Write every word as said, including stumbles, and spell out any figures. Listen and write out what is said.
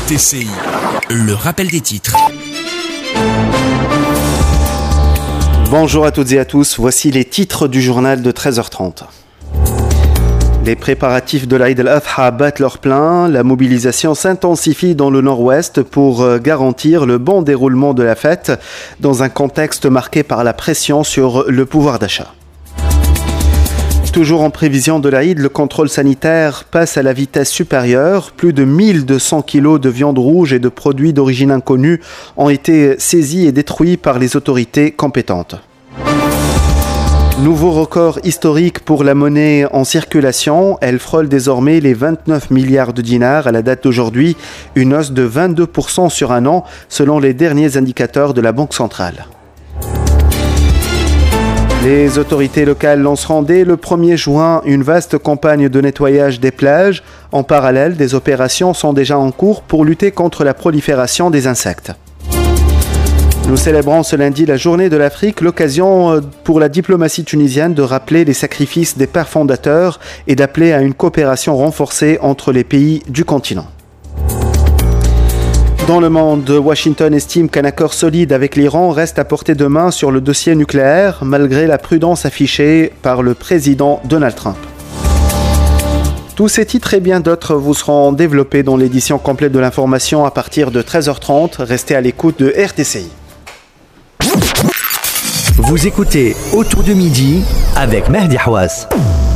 T C I, le rappel des titres. Bonjour à toutes et à tous, voici les titres du journal de treize heures trente. Les préparatifs de l'Aïd al-Adha battent leur plein. La mobilisation s'intensifie dans le nord-ouest pour garantir le bon déroulement de la fête dans un contexte marqué par la pression sur le pouvoir d'achat. Toujours en prévision de l'Aïd, le contrôle sanitaire passe à la vitesse supérieure. Plus de mille deux cents kilos de viande rouge et de produits d'origine inconnue ont été saisis et détruits par les autorités compétentes. Nouveau record historique pour la monnaie en circulation. Elle frôle désormais les vingt-neuf milliards de dinars à la date d'aujourd'hui, une hausse de vingt-deux pour cent sur un an selon les derniers indicateurs de la Banque centrale. Les autorités locales lanceront dès le premier juin une vaste campagne de nettoyage des plages. En parallèle, des opérations sont déjà en cours pour lutter contre la prolifération des insectes. Nous célébrons ce lundi la journée de l'Afrique, l'occasion pour la diplomatie tunisienne de rappeler les sacrifices des pères fondateurs et d'appeler à une coopération renforcée entre les pays du continent. Dans le monde, Washington estime qu'un accord solide avec l'Iran reste à portée de main sur le dossier nucléaire, malgré la prudence affichée par le président Donald Trump. Tous ces titres et bien d'autres vous seront développés dans l'édition complète de l'information à partir de treize heures trente. Restez à l'écoute de R T C I. Vous écoutez Autour de midi avec Mehdi Hawass.